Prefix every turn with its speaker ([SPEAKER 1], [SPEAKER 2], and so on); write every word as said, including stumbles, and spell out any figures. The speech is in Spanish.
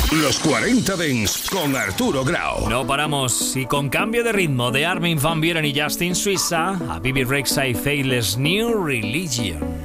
[SPEAKER 1] Los cuarenta Dance con Arturo Grau.
[SPEAKER 2] No paramos y con cambio de ritmo de Armin van Buuren y Justin Suissa a Bibi Rexha y Faithless New Religion.